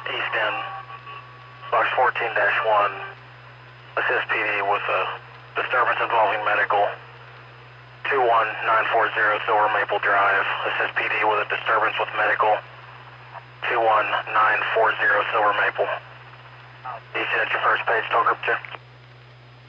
East End, box 14-1, assist PD with a disturbance involving medical. 21940 Silver Maple Drive, assist PD with a disturbance with medical. 21940 Silver Maple. East End at your first page, tow group 2.